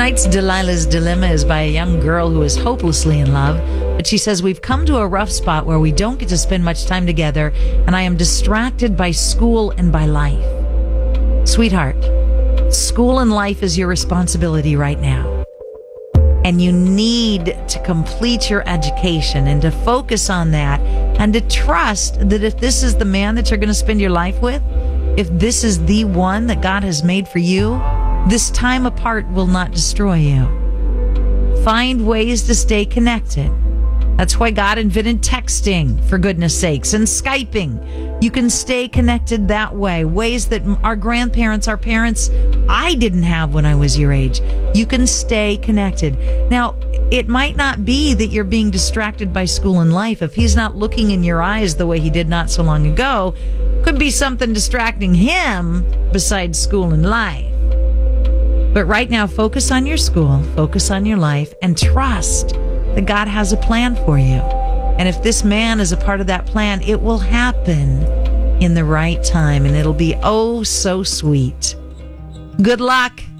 Tonight's Delilah's Dilemma is by a young girl who is hopelessly in love, but she says, we've come to a rough spot where we don't get to spend much time together, and I am distracted by school and by life. Sweetheart, school and life is your responsibility right now. And you need to complete your education and to focus on that and to trust that if this is the man that you're going to spend your life with, if this is the one that God has made for you, this time apart will not destroy you. Find ways to stay connected. That's why God invented texting, for goodness sakes, and Skyping. You can stay connected that way. Ways that our grandparents, our parents, I didn't have when I was your age. You can stay connected. Now, it might not be that you're being distracted by school and life. If he's not looking in your eyes the way he did not so long ago, could be something distracting him besides school and life. But right now, focus on your school, focus on your life, and trust that God has a plan for you. And if this man is a part of that plan, it will happen in the right time, and it'll be oh so sweet. Good luck.